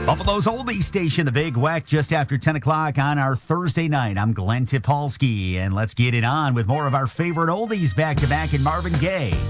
Buffalo's Oldies Station, the Big Weck, just after 10 o'clock on our Thursday night. I'm Glenn Tipolsky, and let's get it on with more of our favorite oldies back-to-back in Marvin Gaye.